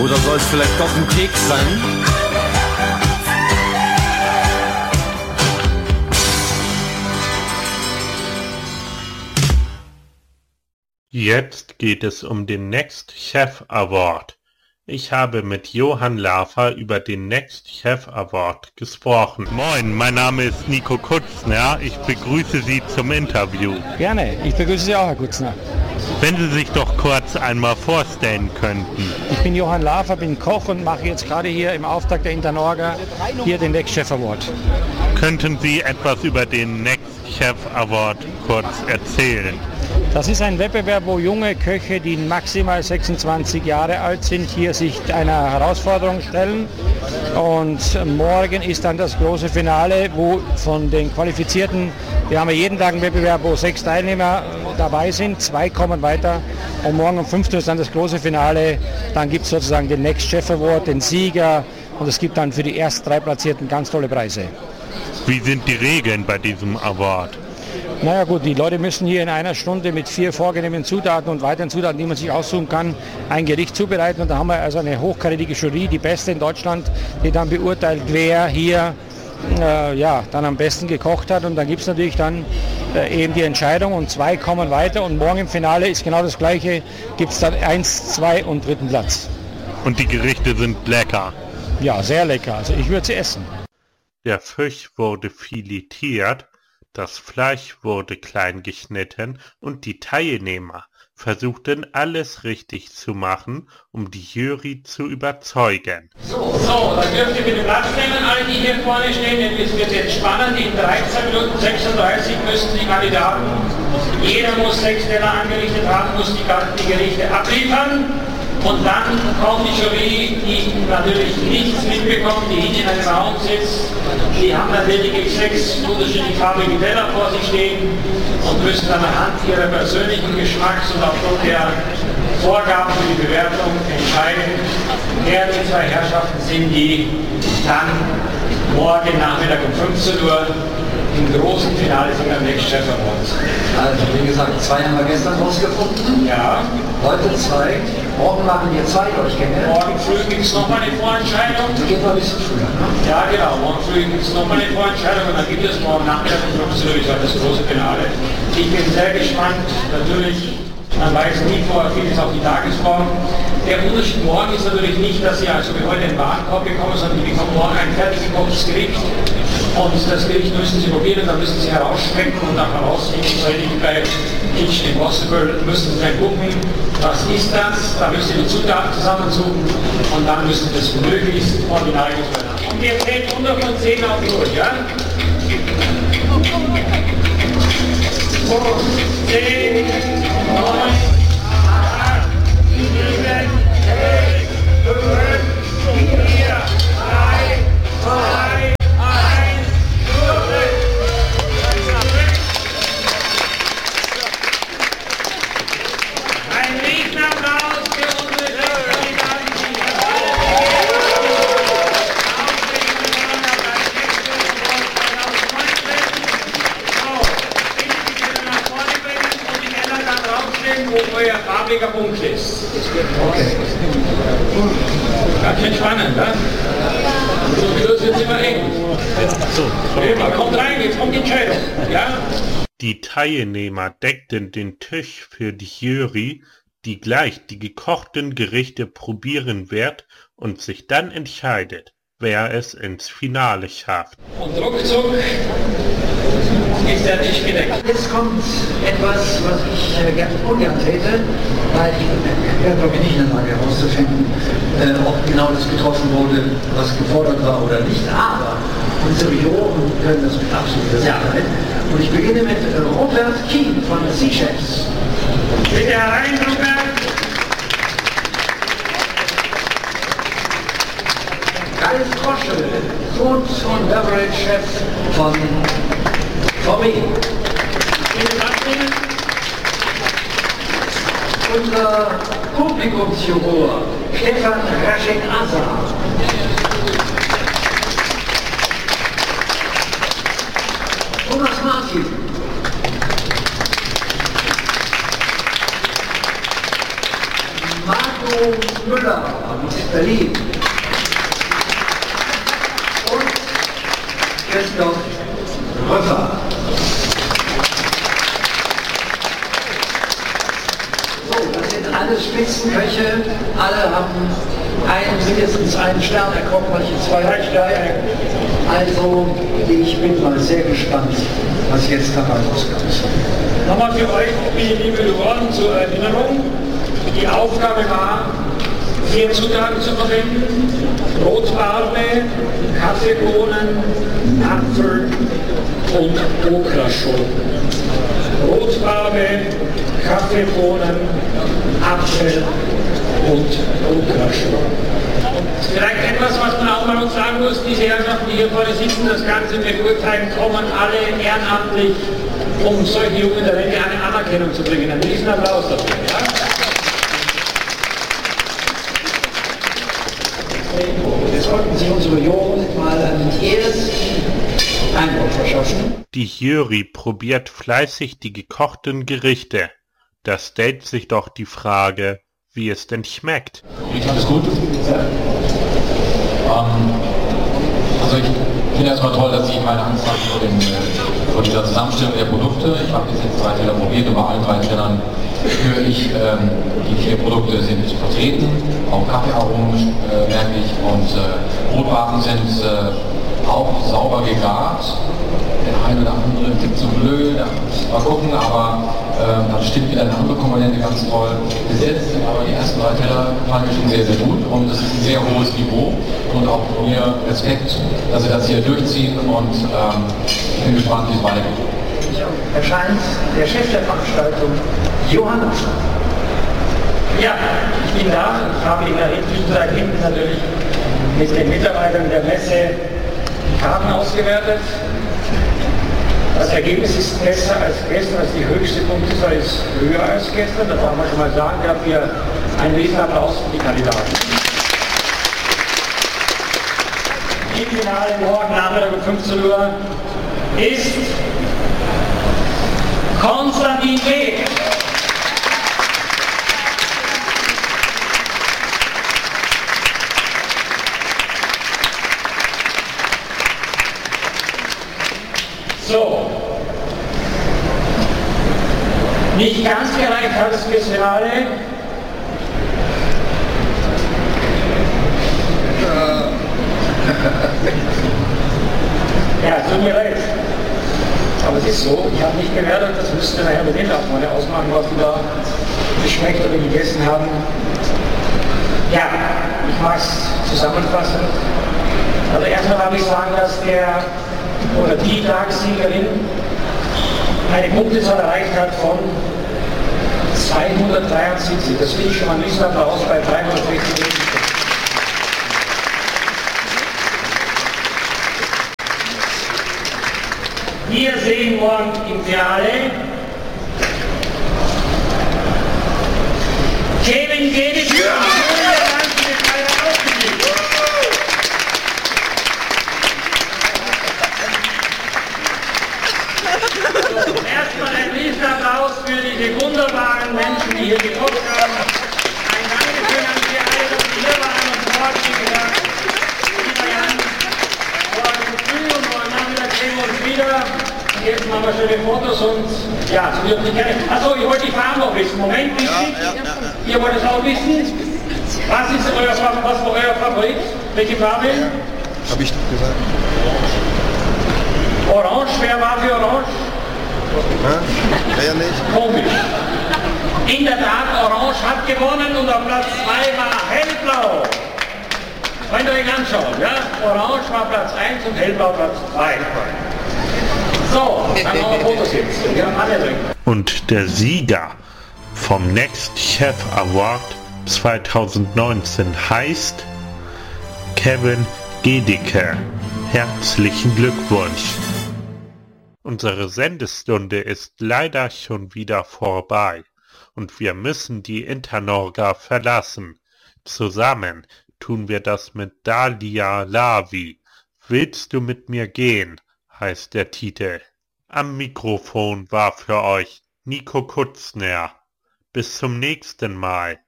Oder soll es vielleicht doch ein Keks sein? Jetzt geht es um den Next Chef Award. Ich habe mit Johann Lafer über den Next Chef Award gesprochen. Moin, mein Name ist Nico Kutzner. Ich begrüße Sie zum Interview. Gerne, ich begrüße Sie auch, Herr Kutzner. Wenn Sie sich doch kurz einmal vorstellen könnten. Ich bin Johann Lafer, bin Koch und mache jetzt gerade hier im Auftrag der Internorga hier den Next Chef Award. Könnten Sie etwas über den Next Chef Award kurz erzählen? Das ist ein Wettbewerb, wo junge Köche, die maximal 26 Jahre alt sind, hier sich einer Herausforderung stellen. Und morgen ist dann das große Finale, wo von den Qualifizierten, wir haben ja jeden Tag einen Wettbewerb, wo 6 Teilnehmer dabei sind, 2 kommen weiter. Und morgen um 15 Uhr ist dann das große Finale. Dann gibt es sozusagen den Next Chef Award, den Sieger. Und es gibt dann für die ersten 3 Platzierten ganz tolle Preise. Wie sind die Regeln bei diesem Award? Naja gut, die Leute müssen hier in einer Stunde mit 4 vorgegebenen Zutaten und weiteren Zutaten, die man sich aussuchen kann, ein Gericht zubereiten. Und da haben wir also eine hochkarätige Jury, die beste in Deutschland, die dann beurteilt, wer hier dann am besten gekocht hat. Und dann gibt es natürlich dann eben die Entscheidung und 2 kommen weiter. Und morgen im Finale ist genau das Gleiche, gibt es dann 1, 2 und 3. Platz. Und die Gerichte sind lecker? Ja, sehr lecker. Also ich würde sie essen. Der Fisch wurde filetiert. Das Fleisch wurde klein geschnitten und die Teilnehmer versuchten alles richtig zu machen, um die Jury zu überzeugen. So, dann dürft ihr bitte Platz nehmen, alle die hier vorne stehen, denn es wird jetzt spannend. In 13 Minuten 36 müssen die Kandidaten, jeder muss 6 Teller angerichtet haben, muss die Gerichte abliefern. Und dann kommt die Jury, die natürlich nichts mitbekommt, die hinten in einem Raum sitzt. Die haben natürlich 6 unterschiedlich farbige Teller vor sich stehen und müssen dann anhand ihrer persönlichen Geschmacks und aufgrund der Vorgaben für die Bewertung entscheiden, wer die 2 Herrschaften sind, die dann morgen Nachmittag um 15 Uhr im großen Finale von der Next Chef Award. Also wie gesagt, 2 haben wir gestern rausgefunden. Ja. Heute 2. Morgen machen wir 2, euch kenne. Morgen früh gibt es nochmal eine Vorentscheidung. Die geht noch ein bisschen früher, ne? Ja genau, morgen früh gibt es nochmal eine Vorentscheidung und dann gibt es morgen Nachmittag um 15 Uhr das große Finale. Ich bin sehr gespannt, natürlich, man weiß nie vorher vieles auf die Tagesform. Der Unterschied morgen ist natürlich nicht, dass Sie also wie heute einen Warenkorb bekommen, sondern die bekommen morgen ein fertig gekochtes Gericht. Und das Gericht müssen Sie probieren, dann müssen Sie herausschmecken und nach herausfinden, so ähnlich wie bei Kitchen Impossible, müssen Sie dann gucken, was ist das, da müssen Sie die Zutaten zusammensuchen und dann müssen Sie das möglichst original machen. Und wir zählen 100 von 10 auf die Uhr, ja? 10, 9, 8, 7, 6, 5, 4, 3, 2, wo euer farbiger Punkt ist. Okay. Ganz schön spannend, ne? So wird es immer eng. Kommt rein, jetzt kommt die Entscheidung. Ja? Die Teilnehmer deckten den Tisch für die Jury, die gleich die gekochten Gerichte probieren wird und sich dann entscheidet, wer es ins Finale schafft. Und ruckzuck ist der Tisch gedeckt. Jetzt kommt etwas, was ich ungern täte, weil ich werde glaube ich nicht in der Lage herauszufinden, ob genau das getroffen wurde, was gefordert war oder nicht. Aber unsere Juroren können das mit absoluter Sicherheit. Und ich beginne mit Robert Kien von Sea Chefs. Bitte herein, Robert. Ralf Koschel, Food und Beverage Chef von VW. Unser Publikumsjuror Stefan Raschek-Asa. Thomas Martin. Marco Udo Müller aus Berlin und Christoph Röffer. So, das sind alle Spitzenköche, alle haben mindestens einen Stern erkommen, manche 2 Sterne. Also ich bin mal sehr gespannt, was jetzt dabei rauskommt. Nochmal für euch, liebe Juroren, zur Erinnerung. Die Aufgabe war, 4 Zutaten zu verwenden: Rotbarbe, Kaffeebohnen, Apfel und Okraschoten. Rotbarbe, Kaffeebohnen, Apfel und Okraschoten. Vielleicht etwas, was man auch mal uns sagen muss: Diese Herrschaften, die hier vorne sitzen, das Ganze beurteilen, kommen alle ehrenamtlich, um solche jungen Talente eine Anerkennung zu bringen. Einen riesen Applaus dafür. Ja? Jetzt wollten Sie unsere Jungen mal einen ersten Eindruck verschaffen. Die Jury probiert fleißig die gekochten Gerichte. Da stellt sich doch die Frage, wie es denn schmeckt. Ich fand es gut. Also ich finde erstmal toll, dass Sie meine Angst haben vor dieser Zusammenstellung der Produkte. Ich habe jetzt 3 Teller probiert und bei allen 3 Tellern höre ich, die 4 Produkte sind vertreten. Auch Kaffeearomen merke ich und Brotbarben sind auch sauber gegart. Der eine oder andere gibt so blöd, mal gucken, aber dann stimmt wieder eine andere Komponente ganz toll. Bis jetzt sind aber die ersten 3 Teller fand ich schon sehr, sehr gut und es ist ein sehr hohes Niveau und auch von mir Respekt, dass Sie das hier durchziehen und ich bin gespannt, wie es weitergeht. Erscheint der Chef der Veranstaltung, Johann Lafer. Ja, ich bin da. Ich habe in der Zwischenzeit hinten natürlich mit den Mitarbeitern der Messe die Karten ausgewertet. Das Ergebnis ist besser als gestern, also die höchste Punktezahl ist höher als gestern. Das darf man schon mal sagen. Dafür einen riesen Applaus für die Kandidaten. Im Finale morgen Nachmittag um 15 Uhr ist Konstantin Beek. So, nicht ganz gereicht hat es fürs Finale. Ja, es tut mir leid. Aber es ist so, ich habe nicht gewertet, das müsste nachher mit den Leuten ausmachen, was die da geschmeckt oder gegessen haben. Ja, ich mag es zusammenfassen. Also erstmal darf ich sagen, dass der oder die Tagessiegerin eine Punktezahl erreicht hat von 273. Das finde ich schon mal ein Riesenapplaus bei 360. Wir sehen morgen im Finale Kevin Geddes. Erstmal ein Riesenapplaus für diese wunderbaren Menschen, die hier gekocht haben. Ein Dankeschön an Sie alle, dass Sie hier waren und morgen, wie gesagt, lieber Jan, morgen früh und morgen Nachmittag sehen wir uns wieder. Jetzt machen wir schöne Fotos und ja, so würde ich gerne. Achso, ich wollte die Farben noch wissen. Moment, wichtig. Ihr wollt es auch wissen. Was ist euer Favorit? Welche Farbe? Habe ich doch gesagt. Orange, wer war für Orange? Wer nicht? Komisch. In der Tat, Orange hat gewonnen und auf Platz 2 war Hellblau. Könnt ihr euch anschauen, ja? Orange war Platz 1 und Hellblau Platz 2. So, dann haben wir Fotos jetzt. Wir haben alle drin. Und der Sieger vom Next Chef Award 2019 heißt Kevin Gedicke. Herzlichen Glückwunsch! Unsere Sendestunde ist leider schon wieder vorbei und wir müssen die Internorga verlassen. Zusammen tun wir das mit Dalia Lavi. Willst du mit mir gehen? Heißt der Titel. Am Mikrofon war für euch Nico Kutzner. Bis zum nächsten Mal.